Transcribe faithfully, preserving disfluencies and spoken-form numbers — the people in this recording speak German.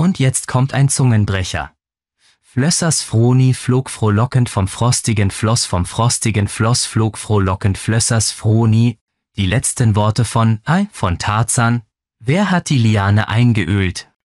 Und jetzt kommt ein Zungenbrecher. Flössers Froni flog frohlockend vom frostigen Floss, vom frostigen Floss flog frohlockend Flössers Froni. Die letzten Worte von Ei von Tarzan. Wer hat die Liane eingeölt?